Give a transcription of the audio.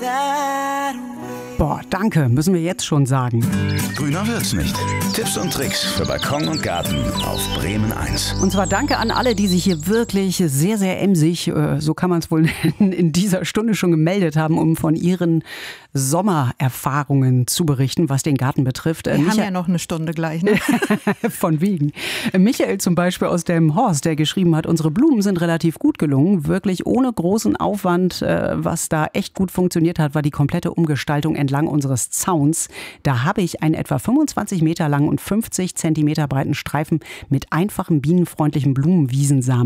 Boah, danke, müssen wir jetzt schon sagen. Grüner wird's nicht. Tipps und Tricks für Balkon und Garten auf Bremen 1. Und zwar danke an alle, die sich hier wirklich sehr, sehr emsig, so kann man es wohl nennen, in dieser Stunde schon gemeldet haben, um von ihren Sommererfahrungen zu berichten, was den Garten betrifft. Wir haben ja noch eine Stunde gleich, ne? Von wegen. Michael zum Beispiel aus dem Horst, der geschrieben hat, unsere Blumen sind relativ gut gelungen, wirklich ohne großen Aufwand. Was da echt gut funktioniert hat, war die komplette Umgestaltung entlang unseres Zauns. Da habe ich einen etwa 25 Meter langen und 50 Zentimeter breiten Streifen mit einfachem bienenfreundlichen Blumenwiesensamen